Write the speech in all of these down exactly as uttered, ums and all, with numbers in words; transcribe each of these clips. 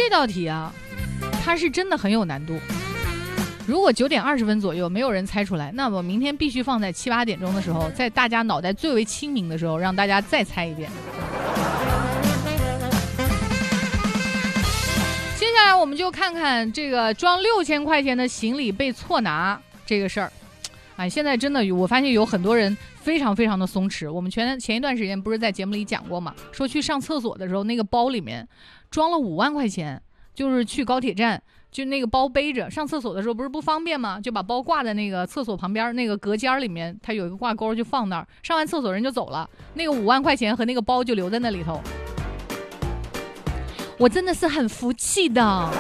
道题啊，它是真的很有难度。如果九点二十分左右没有人猜出来，那我明天必须放在七八点钟的时候，在大家脑袋最为清明的时候，让大家再猜一遍。接下来我们就看看这个装六千块钱的行李被错拿这个事儿。哎，现在真的我发现有很多人非常非常的松弛。我们前前一段时间不是在节目里讲过嘛，说去上厕所的时候，那个包里面装了五万块钱，就是去高铁站。就那个包背着上厕所的时候不是不方便吗？就把包挂在那个厕所旁边那个隔间里面，它有一个挂钩，就放那儿。上完厕所人就走了，那个五万块钱和那个包就留在那里头。我真的是很服气的。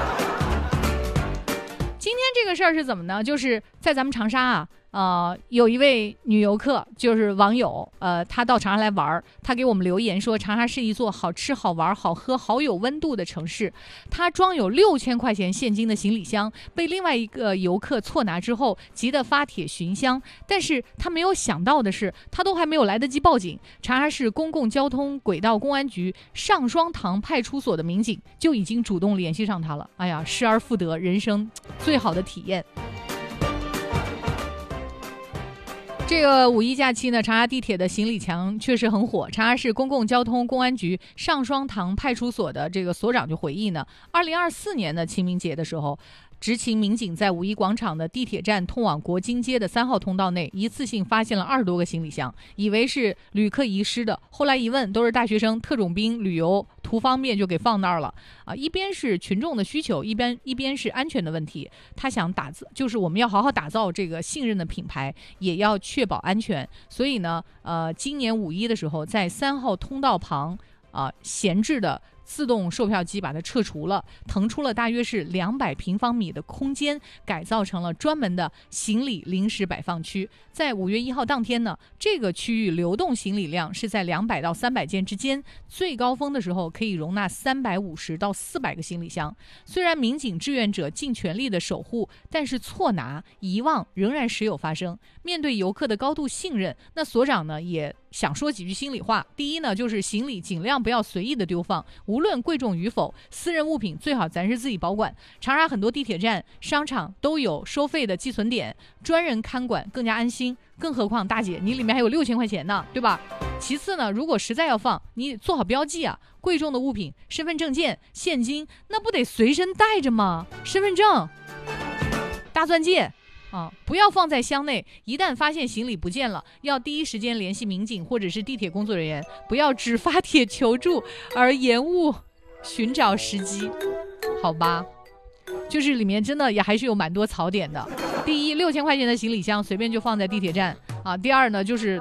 今天这个事儿是怎么呢？就是在咱们长沙啊。呃，有一位女游客，就是网友，呃，她到长沙来玩，她给我们留言说，长沙是一座好吃、好玩、好喝、好有温度的城市。她装有六千块钱现金的行李箱被另外一个游客错拿之后，急得发帖寻箱。但是她没有想到的是，她都还没有来得及报警，长沙市公共交通轨道公安局上双塘派出所的民警就已经主动联系上她了。哎呀，失而复得，人生最好的体验。这个五一假期呢，长沙地铁的行李墙确实很火。长沙市公共交通公安局上双塘派出所的这个所长就回忆呢，二零二四年的清明节的时候，执勤民警在五一广场的地铁站通往国金街的三号通道内，一次性发现了二十多个行李箱，以为是旅客遗失的。后来一问，都是大学生特种兵旅游图方便就给放那儿了啊！一边是群众的需求，一边一边是安全的问题。他想打造，就是我们要好好打造这个信任的品牌，也要确保安全。所以呢，呃，今年五一的时候，在三号通道旁啊、呃、闲置的自动售票机把它撤除了，腾出了大约是两百平方米的空间，改造成了专门的行李临时摆放区。在五月一号当天呢，这个区域流动行李量是在两百到三百件之间，最高峰的时候可以容纳三百五十到四百个行李箱。虽然民警志愿者尽全力的守护，但是错拿遗忘仍然时有发生。面对游客的高度信任，那所长呢也想说几句心里话。第一呢，就是行李尽量不要随意的丢放，无论贵重与否，私人物品最好咱是自己保管。长沙很多地铁站、商场都有收费的寄存点，专人看管更加安心。更何况大姐，你里面还有六千块钱呢，对吧？其次呢，如果实在要放，你做好标记啊，贵重的物品、身份证件、现金，那不得随身带着吗？身份证、大钻戒。啊，不要放在箱内。一旦发现行李不见了，要第一时间联系民警或者是地铁工作人员，不要只发帖求助而延误寻找时机，好吧？就是里面真的也还是有蛮多槽点的。第一，六千块钱的行李箱随便就放在地铁站啊。第二呢，就是